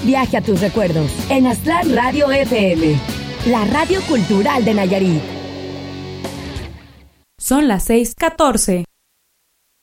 viaje a tus recuerdos en Aztlán Radio FM, la radio cultural de Nayarit. Son las 6:14.